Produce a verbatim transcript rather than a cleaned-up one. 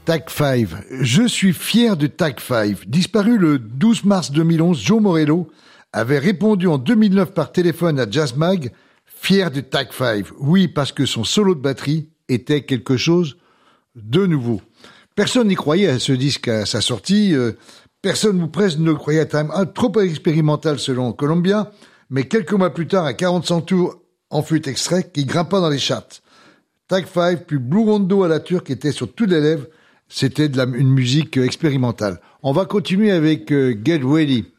Tag cinq. Je suis fier de Tag cinq. Disparu le douze mars deux mille onze, Joe Morello avait répondu en deux mille neuf par téléphone à Jazz Mag, fier de Tag cinq. Oui, parce que son solo de batterie était quelque chose de nouveau. Personne n'y croyait à ce disque à sa sortie. Euh, personne ou presque ne croyait à Time un trop expérimental selon Columbia. Mais quelques mois plus tard, à quarante-cinq tours, en fut extrait qui grimpa dans les charts. Tag cinq, puis Blue Rondo à la turque était sur toutes les lèvres. C'était de la, une musique expérimentale. On va continuer avec euh, Get Ready.